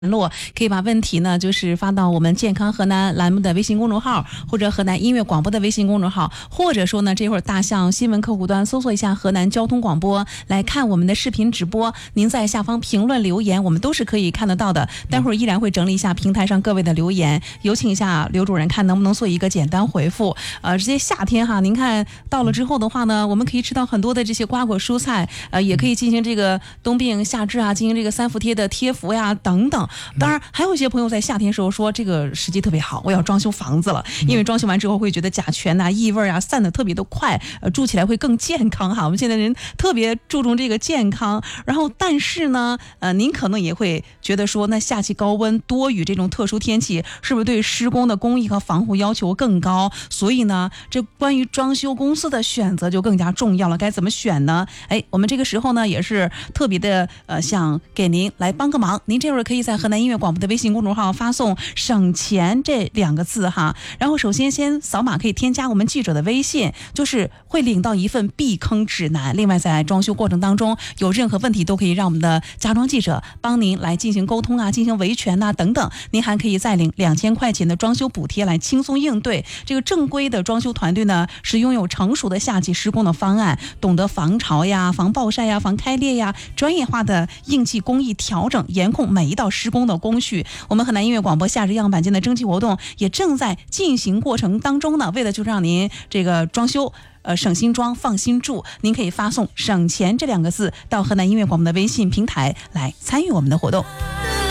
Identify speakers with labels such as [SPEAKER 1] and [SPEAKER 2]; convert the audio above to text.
[SPEAKER 1] 络可以把问题呢，就是发到我们健康河南栏目的微信公众号，或者河南音乐广播的微信公众号，或者说呢，这会儿大象新闻客户端搜索一下河南交通广播，来看我们的视频直播。您在下方评论留言，我们都是可以看得到的。待会儿依然会整理一下平台上各位的留言，有请一下刘主任，看能不能做一个简单回复。直接夏天哈，您看到了之后的话呢，我们可以吃到很多的这些瓜果蔬菜，也可以进行这个冬病夏治啊，进行这个三伏贴的贴服呀等等。当然还有一些朋友在夏天时候说这个时机特别好，我要装修房子了，因为装修完之后会觉得甲醛呐、异味啊散得特别的快，住起来会更健康哈。我们现在人特别注重这个健康，然后但是呢，您可能也会觉得说，那夏季高温多雨这种特殊天气，是不是对施工的工艺和防护要求更高？所以呢，这关于装修公司的选择就更加重要了，该怎么选呢？我们这个时候呢也是特别的想给您来帮个忙，您这会儿可以在河南音乐广播的微信公众号发送省钱这2个字哈，然后首先扫码可以添加我们记者的微信，就是会领到一份避坑指南。另外在装修过程当中有任何问题都可以让我们的家装记者帮您来进行沟通啊，进行维权啊等等，您还可以再领2000块钱的装修补贴来轻松应对。这个正规的装修团队呢是拥有成熟的夏季施工的方案，懂得防潮呀、防暴晒呀、防开裂呀，专业化的应气工艺调整严控每一道施工的工序。我们河南音乐广播夏日样板间的征集活动也正在进行过程当中呢，为了就让您这个装修省心装放心住，您可以发送省钱这2个字到河南音乐广播的微信平台来参与我们的活动。